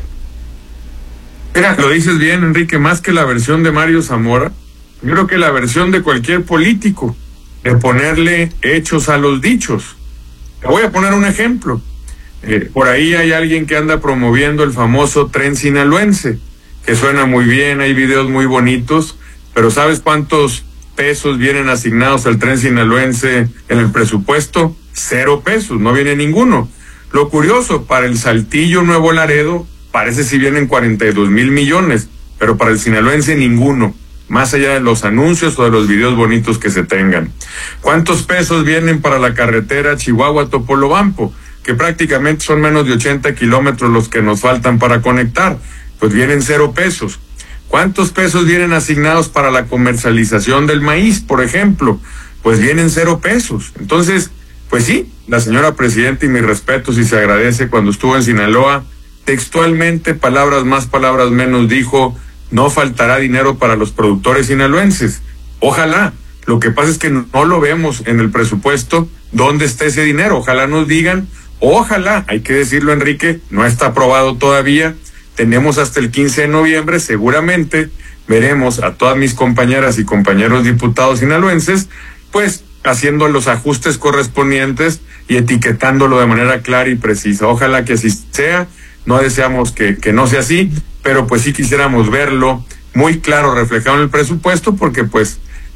Mira, lo dices bien, Enrique, más que la versión de Mario Zamora, yo creo que la versión de cualquier político, de ponerle hechos a los dichos. Te voy a poner un ejemplo. Por ahí hay alguien que anda promoviendo el famoso tren sinaloense, que suena muy bien, hay videos muy bonitos, pero ¿sabes cuántos pesos vienen asignados al tren sinaloense en el presupuesto? 0 pesos, no viene ninguno. Lo curioso, para el Saltillo Nuevo Laredo, parece si vienen 42 mil millones, pero para el sinaloense ninguno, más allá de los anuncios o de los videos bonitos que se tengan. ¿Cuántos pesos vienen para la carretera Chihuahua-Topolobampo? Que prácticamente son menos de 80 kilómetros los que nos faltan para conectar. Pues vienen 0 pesos. ¿Cuántos pesos vienen asignados para la comercialización del maíz, por ejemplo? Pues vienen 0 pesos. Entonces, pues sí, la señora presidenta, y mis respetos, y se agradece, cuando estuvo en Sinaloa, textualmente, palabras más, palabras menos, dijo: no faltará dinero para los productores sinaloenses. Ojalá. Lo que pasa es que no lo vemos en el presupuesto. ¿Dónde está ese dinero? Ojalá nos digan. Ojalá, hay que decirlo, Enrique, no está aprobado todavía. Tenemos hasta el 15 de noviembre, seguramente veremos a todas mis compañeras y compañeros diputados sinaloenses, pues, haciendo los ajustes correspondientes y etiquetándolo de manera clara y precisa. Ojalá que así sea. No deseamos que no sea así, pero pues sí quisiéramos verlo muy claro reflejado en el presupuesto, porque pues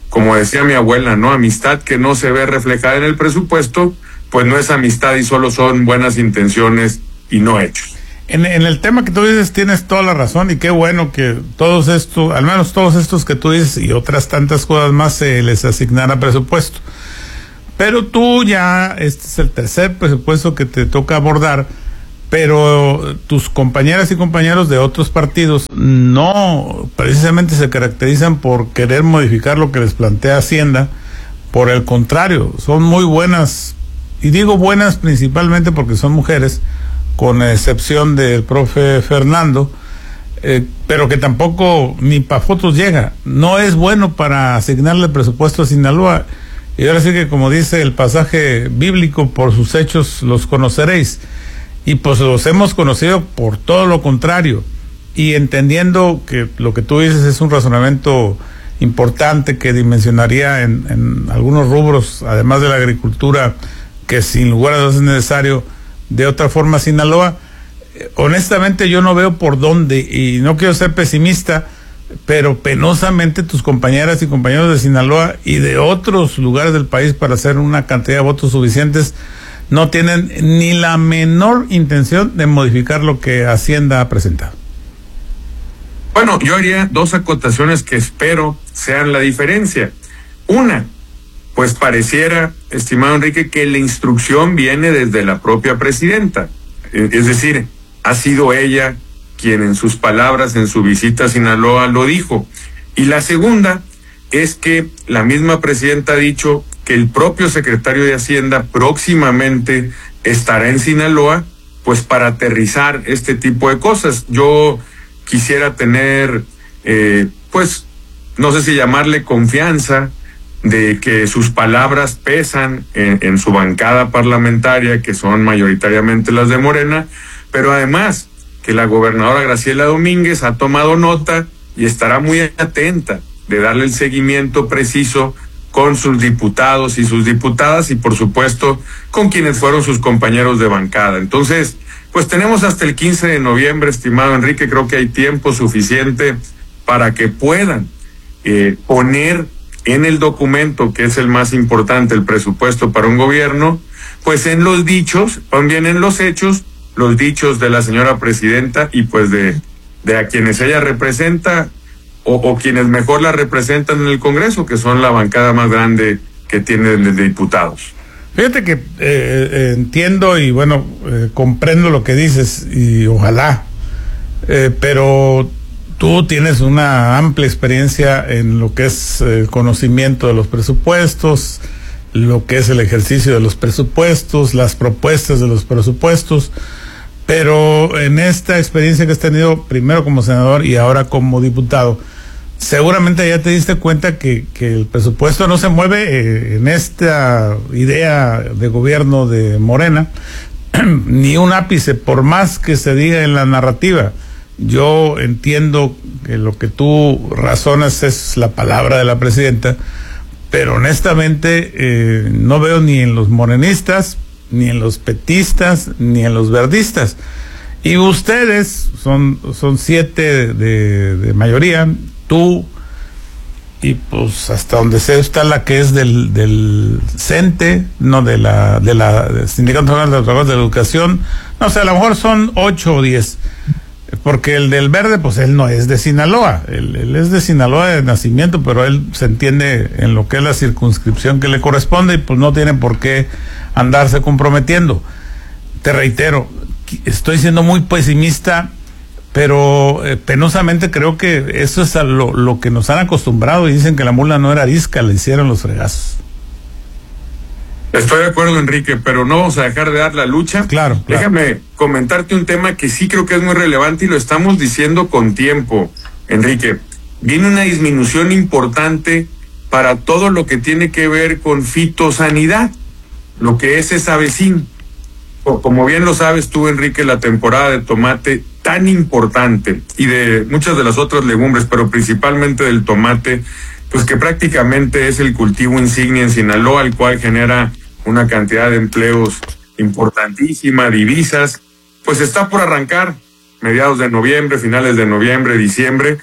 como decía mi abuela, ¿no? Amistad que no se ve reflejada en el presupuesto, pues no es amistad y solo son buenas intenciones y no hechos. En el tema que tú dices tienes toda la razón, y qué bueno que todos estos, al menos todos estos que tú dices y otras tantas cosas más, se les asignara presupuesto. Pero tú ya, este es el tercer presupuesto que te toca abordar, pero tus compañeras y compañeros de otros partidos no precisamente se caracterizan por querer modificar lo que les plantea Hacienda. Por el contrario, son muy buenas, y digo buenas principalmente porque son mujeres, con excepción del profe Fernando, pero que tampoco ni pa' fotos llega. No es bueno para asignarle presupuesto a Sinaloa. Y ahora sí que, como dice el pasaje bíblico, por sus hechos los conoceréis. Y pues los hemos conocido por todo lo contrario. Y entendiendo que lo que tú dices es un razonamiento importante que dimensionaría en algunos rubros, además de la agricultura, que sin lugar a dudas es necesario. De otra forma, Sinaloa, honestamente yo no veo por dónde, y no quiero ser pesimista, pero penosamente tus compañeras y compañeros de Sinaloa y de otros lugares del país, para hacer una cantidad de votos suficientes, no tienen ni la menor intención de modificar lo que Hacienda ha presentado. Bueno, yo haría dos acotaciones que espero sean la diferencia. Una, pues pareciera, estimado Enrique, que la instrucción viene desde la propia presidenta. Es decir, ha sido ella quien en sus palabras, en su visita a Sinaloa, lo dijo. Y la segunda es que la misma presidenta ha dicho que el propio secretario de Hacienda próximamente estará en Sinaloa, pues para aterrizar este tipo de cosas. Yo quisiera tener, pues, no sé si llamarle confianza, de que sus palabras pesan en su bancada parlamentaria, que son mayoritariamente las de Morena, pero además que la gobernadora Graciela Domínguez ha tomado nota y estará muy atenta de darle el seguimiento preciso con sus diputados y sus diputadas, y por supuesto con quienes fueron sus compañeros de bancada. Entonces, pues tenemos hasta el 15 de noviembre, estimado Enrique, creo que hay tiempo suficiente para que puedan poner en el documento, que es el más importante, el presupuesto para un gobierno, pues en los dichos, también en los hechos, los dichos de la señora presidenta y pues de a quienes ella representa o quienes mejor la representan en el Congreso, que son la bancada más grande que tiene de diputados. Fíjate que entiendo y bueno, comprendo lo que dices y ojalá, pero tú tienes una amplia experiencia en lo que es el conocimiento de los presupuestos, lo que es el ejercicio de los presupuestos, las propuestas de los presupuestos, pero en esta experiencia que has tenido primero como senador y ahora como diputado, seguramente ya te diste cuenta que el presupuesto no se mueve en esta idea de gobierno de Morena, ni un ápice, por más que se diga en la narrativa. Yo entiendo que lo que tú razonas es la palabra de la presidenta, pero honestamente no veo ni en los morenistas, ni en los petistas, ni en los verdistas. Y ustedes son 7 de mayoría, tú, y pues hasta donde sé está la que es del CENTE, no del Sindicato Nacional de Trabajadores de la Educación, no sé, a lo mejor son 8 o 10. Porque el del verde, pues él no es de Sinaloa, él es de Sinaloa de nacimiento, pero él se entiende en lo que es la circunscripción que le corresponde y pues no tiene por qué andarse comprometiendo. Te reitero, estoy siendo muy pesimista, pero penosamente creo que eso es a lo que nos han acostumbrado, y dicen que la mula no era arisca, le hicieron los fregazos. Estoy de acuerdo, Enrique, pero no vamos a dejar de dar la lucha. Claro. Déjame comentarte un tema que sí creo que es muy relevante y lo estamos diciendo con tiempo, Enrique. Viene una disminución importante para todo lo que tiene que ver con fitosanidad, lo que es esa vecina. Como bien lo sabes tú, Enrique, la temporada de tomate tan importante y de muchas de las otras legumbres, pero principalmente del tomate, pues que prácticamente es el cultivo insignia en Sinaloa, el cual genera una cantidad de empleos importantísima, divisas, pues está por arrancar mediados de noviembre, finales de noviembre, diciembre,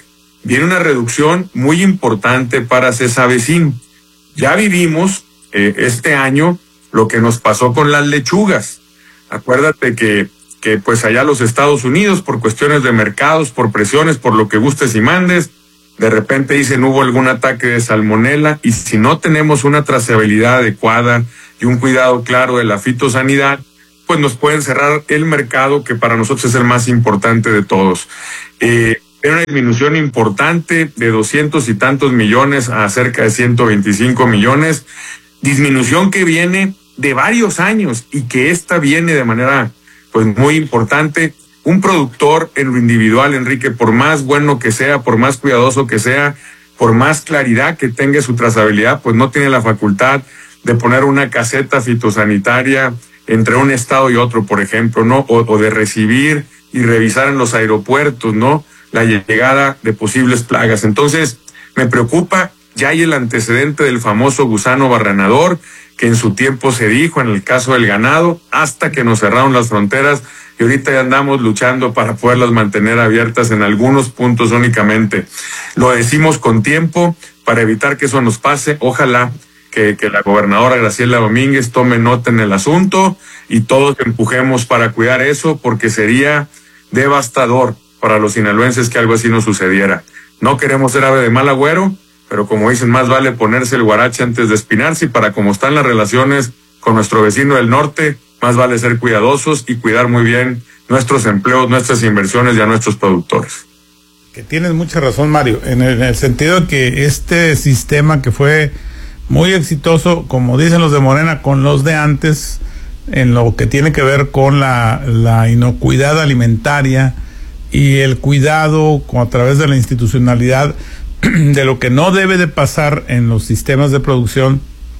viene una reducción muy importante para Cesavecín. Ya vivimos este año lo que nos pasó con las lechugas. Acuérdate que pues allá los Estados Unidos, por cuestiones de mercados, por presiones, por lo que gustes y mandes, de repente dicen hubo algún ataque de salmonela, y si no tenemos una trazabilidad adecuada y un cuidado claro de la fitosanidad, pues nos pueden cerrar el mercado, que para nosotros es el más importante de todos. Hay una disminución importante de 200 y tantos millones a cerca de 125 millones, disminución que viene de varios años y que esta viene de manera pues muy importante. Un productor en lo individual, Enrique, por más bueno que sea, por más cuidadoso que sea, por más claridad que tenga su trazabilidad, pues no tiene la facultad de poner una caseta fitosanitaria entre un estado y otro, por ejemplo, ¿no? O de recibir y revisar en los aeropuertos, ¿no?, la llegada de posibles plagas. Entonces, me preocupa, ya hay el antecedente del famoso gusano barrenador, que en su tiempo se dijo en el caso del ganado, hasta que nos cerraron las fronteras, y ahorita ya andamos luchando para poderlas mantener abiertas en algunos puntos únicamente. Lo decimos con tiempo para evitar que eso nos pase. Ojalá que la gobernadora Graciela Domínguez tome nota en el asunto y todos empujemos para cuidar eso, porque sería devastador para los sinaloenses que algo así nos sucediera. No queremos ser ave de mal agüero, pero como dicen, más vale ponerse el guarache antes de espinarse, y para cómo están las relaciones con nuestro vecino del norte, más vale ser cuidadosos y cuidar muy bien nuestros empleos, nuestras inversiones y a nuestros productores. Que tienes mucha razón, Mario, en el sentido de que este sistema que fue muy exitoso, como dicen los de Morena, con los de antes, en lo que tiene que ver con la inocuidad alimentaria y el cuidado a través de la institucionalidad de lo que no debe de pasar en los sistemas de producción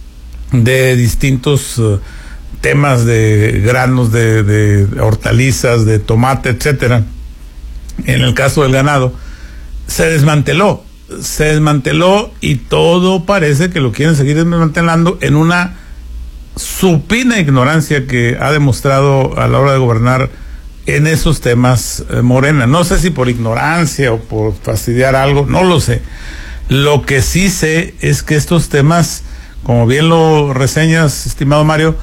de distintos temas de granos, de hortalizas, de tomate, etcétera. En el caso del ganado, se desmanteló y todo parece que lo quieren seguir desmantelando en una supina ignorancia que ha demostrado a la hora de gobernar en esos temas Morena. No sé si por ignorancia o por fastidiar algo, no lo sé. Lo que sí sé es que estos temas, como bien lo reseñas, estimado Mario,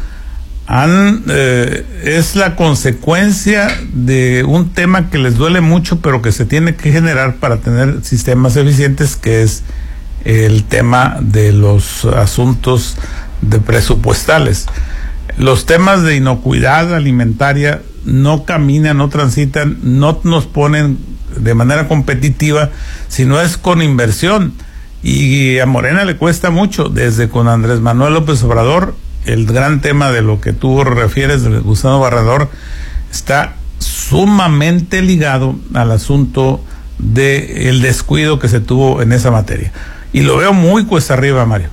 es la consecuencia de un tema que les duele mucho, pero que se tiene que generar para tener sistemas eficientes, que es el tema de los asuntos de presupuestales. Los temas de inocuidad alimentaria no caminan, no transitan, no nos ponen de manera competitiva, sino es con inversión. Y a Morena le cuesta mucho, desde con Andrés Manuel López Obrador. El gran tema de lo que tú refieres del gusano barredor está sumamente ligado al asunto del descuido que se tuvo en esa materia. Y lo veo muy cuesta arriba, Mario.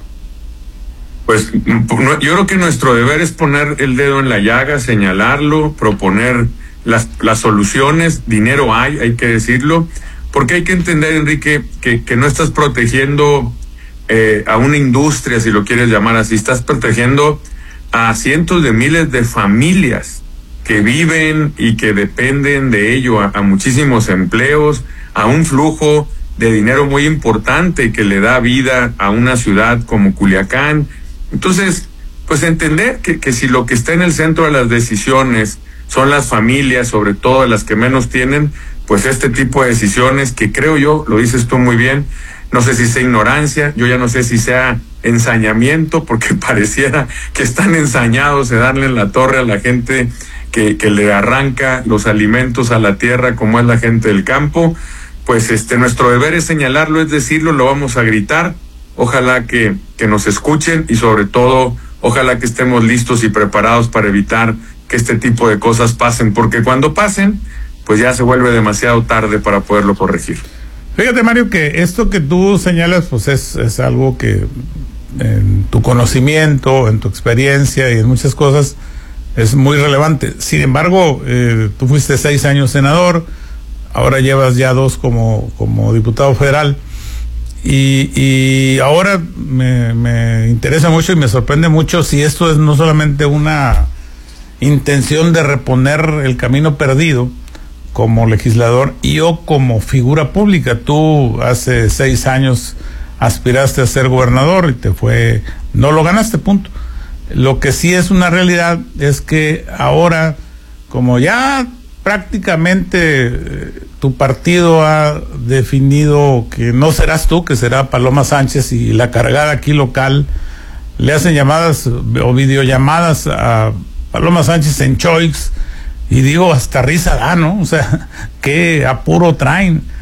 Pues yo creo que nuestro deber es poner el dedo en la llaga, señalarlo, proponer las soluciones. Dinero hay que decirlo, porque hay que entender, Enrique, que no estás protegiendo a una industria, si lo quieres llamar así, estás protegiendo a cientos de miles de familias que viven y que dependen de ello, a muchísimos empleos, a un flujo de dinero muy importante que le da vida a una ciudad como Culiacán. Entonces, pues entender que si lo que está en el centro de las decisiones son las familias, sobre todo las que menos tienen, pues este tipo de decisiones que creo yo, lo dices tú muy bien, no sé si sea ignorancia, yo ya no sé si sea ensañamiento, porque pareciera que están ensañados de darle en la torre a la gente que le arranca los alimentos a la tierra, como es la gente del campo. Pues nuestro deber es señalarlo, es decirlo, lo vamos a gritar. Ojalá que nos escuchen y sobre todo, ojalá que estemos listos y preparados para evitar que este tipo de cosas pasen, porque cuando pasen, pues ya se vuelve demasiado tarde para poderlo corregir. Fíjate, Mario, que esto que tú señalas, pues es algo que en tu conocimiento, en tu experiencia y en muchas cosas es muy relevante. Sin embargo, tú fuiste 6 años senador, ahora llevas ya 2 como diputado federal, y ahora me interesa mucho y me sorprende mucho si esto es no solamente una intención de reponer el camino perdido, como legislador y yo como figura pública. Tú hace 6 años aspiraste a ser gobernador y no lo ganaste, punto. Lo que sí es una realidad es que ahora, como ya prácticamente tu partido ha definido que no serás tú, que será Paloma Sánchez, y la cargada aquí local le hacen llamadas o videollamadas a Paloma Sánchez en Choix, y digo, hasta risa da, ¿no? O sea, qué apuro traen.